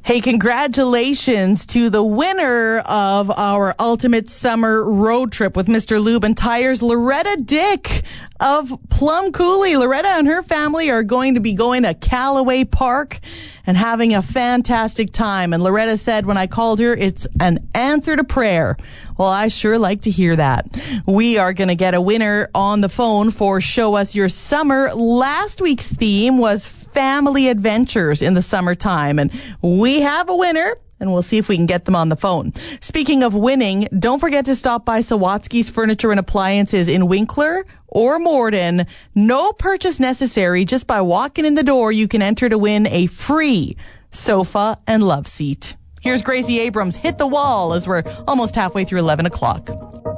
Hey, congratulations to the winner of our Ultimate Summer Road Trip with Mr. Lube and Tires, Loretta Dick of Plum Coulee. Loretta and her family are going to be going to Callaway Park and having a fantastic time. And Loretta said when I called her, it's an answer to prayer. Well, I sure like to hear that. We are going to get a winner on the phone for Show Us Your Summer. Last week's theme was family adventures in the summertime, and we have a winner, and we'll see if we can get them on the phone. Speaking of winning, don't forget to stop by Sawatsky's Furniture and Appliances in Winkler or Morden. No purchase necessary. Just by walking in the door, you can enter to win a free sofa and love seat. Here's Gracie Abrams, Hit the Wall, as we're almost halfway through 11 o'clock.